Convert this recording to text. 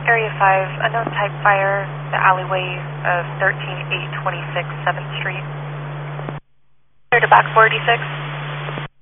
Area 5, unknown type fire, the alleyway of 13826 7th Street. Clear to back 46.